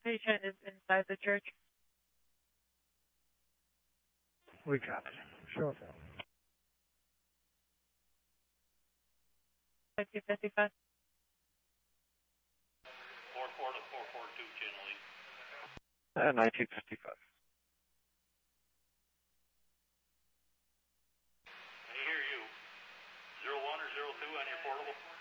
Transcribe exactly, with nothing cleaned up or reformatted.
Patient is inside the church. We got it. Show it. two fifty-five. four four to four four two, channel eight. Uh, nineteen fifty-five. I hear you. Zero one or zero two on your portable?